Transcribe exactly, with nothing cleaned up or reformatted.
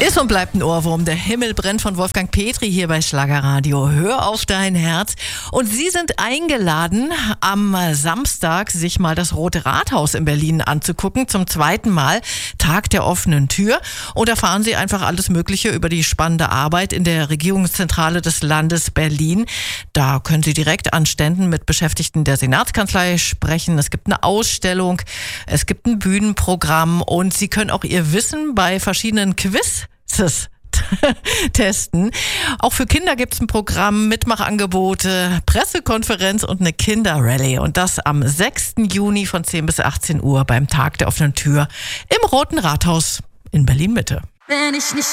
Ist und bleibt ein Ohrwurm. Der Himmel brennt von Wolfgang Petri hier bei Schlagerradio. Hör auf dein Herz. Und Sie sind eingeladen, am Samstag sich mal das Rote Rathaus in Berlin anzugucken. Zum zweiten Mal Tag der offenen Tür. Und erfahren Sie einfach alles Mögliche über die spannende Arbeit in der Regierungszentrale des Landes Berlin. Da können Sie direkt an Ständen mit Beschäftigten der Senatskanzlei sprechen. Es gibt eine Ausstellung, es gibt ein Bühnenprogramm und Sie können auch Ihr Wissen bei verschiedenen Quiz testen. Auch für Kinder gibt es ein Programm, Mitmachangebote, Pressekonferenz und eine Kinderrallye. Und das am sechsten Juni von zehn bis achtzehn Uhr beim Tag der offenen Tür im Roten Rathaus in Berlin-Mitte. Wenn ich nicht